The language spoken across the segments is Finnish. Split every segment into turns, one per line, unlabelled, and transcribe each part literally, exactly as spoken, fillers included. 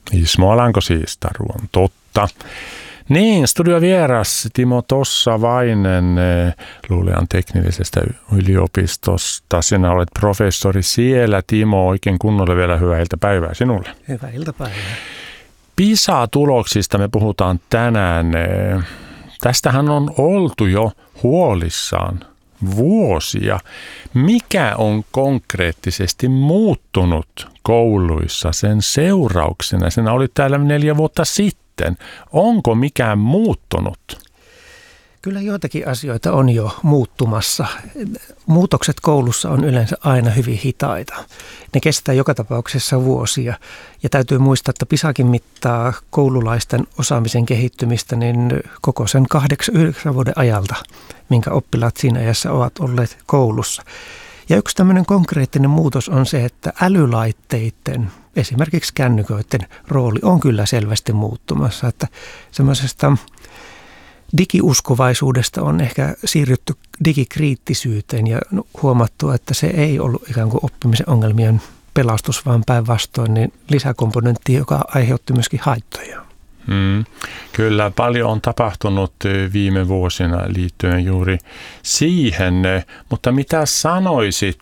Ismo Alanko siis, taru on totta. Niin, studiovieras Timo Tossavainen Lulean teknillisestä yliopistosta. Sinä olet professori siellä. Timo, oikein kunnolla vielä hyvää iltapäivää sinulle.
Hyvää iltapäivää.
PISA-tuloksista me puhutaan tänään. Tästähän on oltu jo huolissaan vuosia. Mikä on konkreettisesti muuttunut kouluissa sen seurauksena? Sinä olit täällä neljä vuotta sitten. Onko mikään muuttunut?
Kyllä joitakin asioita on jo muuttumassa. Muutokset koulussa on yleensä aina hyvin hitaita. Ne kestää joka tapauksessa vuosia. Ja täytyy muistaa, että PISAkin mittaa koululaisten osaamisen kehittymistä niin koko sen kahdeksan yhdeksän vuoden ajalta, minkä oppilaat siinä ajassa ovat olleet koulussa. Ja yksi tämmöinen konkreettinen muutos on se, että älylaitteiden, esimerkiksi kännyköiden rooli on kyllä selvästi muuttumassa. Että semmoisesta digiuskovaisuudesta on ehkä siirrytty digikriittisyyteen ja huomattu, että se ei ollut ikään kuin oppimisen ongelmien pelastus, vaan päinvastoin niin lisäkomponentti, joka aiheutti myöskin haittoja.
Hmm. Kyllä, paljon on tapahtunut viime vuosina liittyen juuri siihen, mutta mitä sanoisit,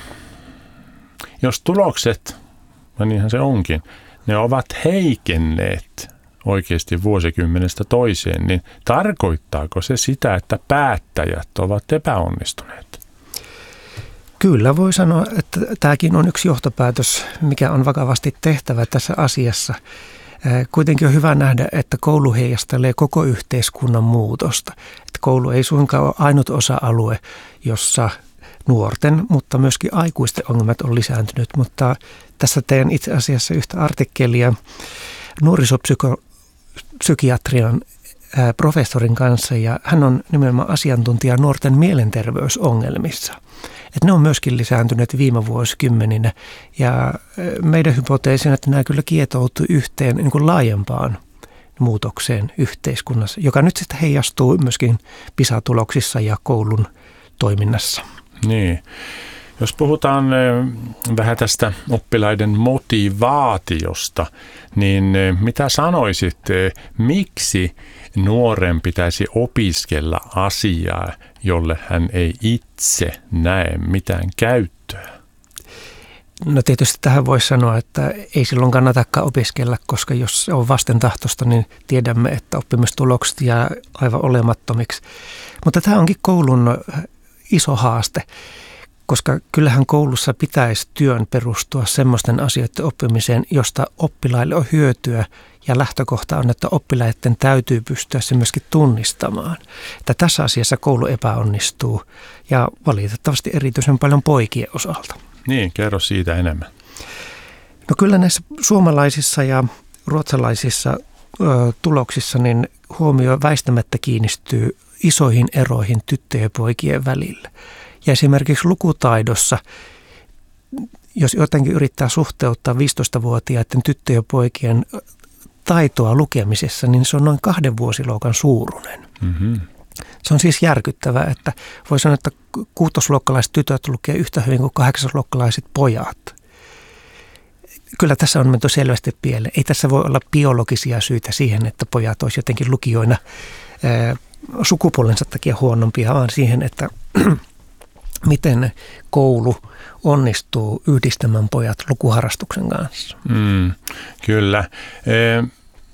jos tulokset, ja niinhän se onkin, ne ovat heikenneet oikeasti vuosikymmenestä toiseen, niin tarkoittaako se sitä, että päättäjät ovat epäonnistuneet?
Kyllä voi sanoa, että tämäkin on yksi johtopäätös, mikä on vakavasti tehtävä tässä asiassa. Kuitenkin on hyvä nähdä, että koulu heijastelee koko yhteiskunnan muutosta. Että koulu ei suinkaan ole ainut osa-alue, jossa nuorten, mutta myöskin aikuisten ongelmat on lisääntynyt. Mutta tässä teen itse asiassa yhtä artikkelia nuorisopsykiatrian professorin kanssa, ja hän on nimenomaan asiantuntija nuorten mielenterveysongelmissa. Että ne on myöskin lisääntyneet viime vuosikymmeninä, ja meidän hypoteesina, että nämä kyllä kietoutuu yhteen niin kuin laajempaan muutokseen yhteiskunnassa, joka nyt sitten heijastuu myöskin PISA-tuloksissa ja koulun toiminnassa.
Niin. Jos puhutaan vähän tästä oppilaiden motivaatiosta, niin mitä sanoisit, miksi nuoren pitäisi opiskella asiaa, jolle hän ei itse näe mitään käyttöä?
No tietysti tähän voisi sanoa, että ei silloin kannatakaan opiskella, koska jos se on vastentahtoista, niin tiedämme, että oppimistulokset jää aivan olemattomiksi. Mutta tämä onkin koulun iso haaste. Koska kyllähän koulussa pitäisi työn perustua semmoisten asioiden oppimiseen, josta oppilaille on hyötyä, ja lähtökohta on, että oppilaiden täytyy pystyä se myöskin tunnistamaan. Että tässä asiassa koulu epäonnistuu, ja valitettavasti erityisen paljon poikien osalta.
Niin, kerro siitä enemmän.
No kyllä näissä suomalaisissa ja ruotsalaisissa ö, tuloksissa niin huomio väistämättä kiinnistyy isoihin eroihin tyttöjen ja poikien välillä. Ja esimerkiksi lukutaidossa, jos jotenkin yrittää suhteuttaa viisitoistavuotiaiden tyttöjen ja poikien taitoa lukemisessa, niin se on noin kahden vuosiluokan suuruinen. Mm-hmm. Se on siis järkyttävää, että voi sanoa, että kuutosluokkalaiset tytöt lukee yhtä hyvin kuin kahdeksasluokkalaiset pojat. Kyllä tässä on menty selvästi pieleen. Ei tässä voi olla biologisia syitä siihen, että pojat olisi jotenkin lukijoina ää, sukupuolensa takia huonompia, vaan siihen, että miten koulu onnistuu yhdistämään pojat lukuharrastuksen kanssa.
Mm, kyllä. E,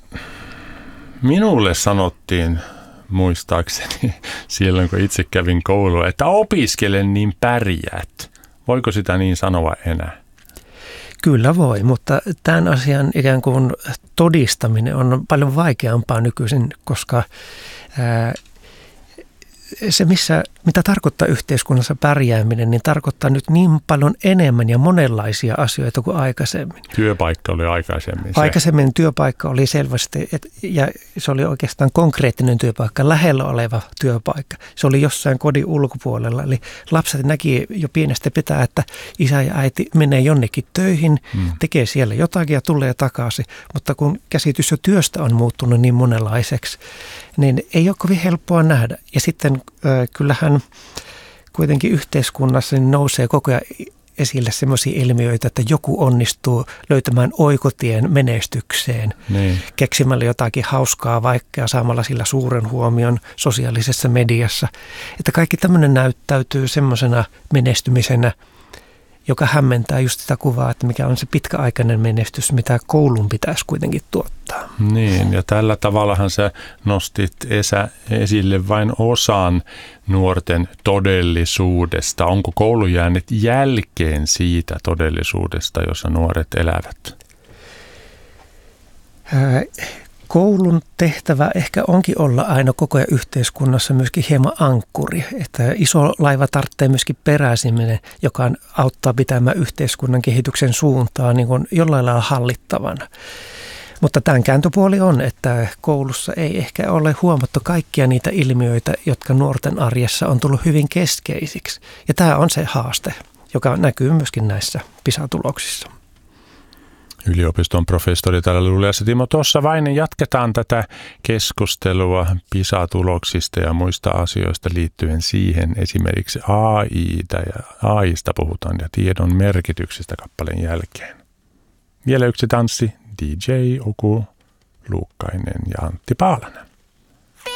minulle sanottiin muistaakseni silloin, kun itse kävin koulua, että opiskelen niin pärjäät. Voiko sitä niin sanoa enää?
Kyllä voi, mutta tämän asian ikään kuin todistaminen on paljon vaikeampaa nykyisin, koska ää, se, missä, mitä tarkoittaa yhteiskunnassa pärjääminen, niin tarkoittaa nyt niin paljon enemmän ja monenlaisia asioita kuin aikaisemmin.
Työpaikka oli aikaisemmin se.
Aikaisemmin työpaikka oli selvästi, et, ja se oli oikeastaan konkreettinen työpaikka, lähellä oleva työpaikka. Se oli jossain kodin ulkopuolella, eli lapset näki jo pienestä pitää, että isä ja äiti menee jonnekin töihin, hmm. tekee siellä jotakin ja tulee takaisin. Mutta kun käsitys jo työstä on muuttunut niin monenlaiseksi, niin ei ole kovin helppoa nähdä. Ja sitten äh, kyllähän kuitenkin yhteiskunnassa niin nousee koko ajan esille sellaisia ilmiöitä, että joku onnistuu löytämään oikotien menestykseen, niin. keksimällä jotakin hauskaa vaikka ja saamalla sillä suuren huomion sosiaalisessa mediassa. Että kaikki tämmöinen näyttäytyy semmoisena menestymisenä, joka hämmentää just sitä kuvaa, että mikä on se pitkäaikainen menestys, mitä koulun pitäisi kuitenkin tuottaa.
Niin, ja tällä tavallahan sä nostit esä, esille vain osan nuorten todellisuudesta. Onko koulu jäänyt jälkeen siitä todellisuudesta, jossa nuoret elävät?
Ää, Koulun tehtävä ehkä onkin olla aina koko ajan yhteiskunnassa myöskin hieman ankkuri, että iso laiva tarvitsee myöskin peräisiminen, joka auttaa pitämään yhteiskunnan kehityksen suuntaa niin kuin jollain lailla hallittavana. Mutta tämän kääntöpuoli on, että koulussa ei ehkä ole huomattu kaikkia niitä ilmiöitä, jotka nuorten arjessa on tullut hyvin keskeisiksi. Ja tämä on se haaste, joka näkyy myöskin näissä PISA-tuloksissa.
Yliopiston professori täällä Luleassa Timo Tossavainen. Jatketaan tätä keskustelua PISA-tuloksista ja muista asioista liittyen siihen. Esimerkiksi A I:tä ja A I:sta puhutaan ja tiedon merkityksestä kappaleen jälkeen. Vielä yksi tanssi, D J Oku Luukkainen ja Antti Paalanen.